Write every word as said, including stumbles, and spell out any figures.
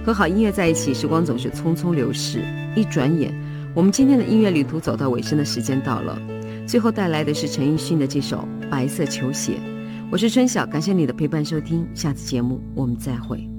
和好音乐在一起，时光总是匆匆流逝，一转眼我们今天的音乐旅途走到尾声的时间到了。最后带来的是陈奕迅的这首《白色球鞋》。我是春晓，感谢你的陪伴收听，下次节目我们再会。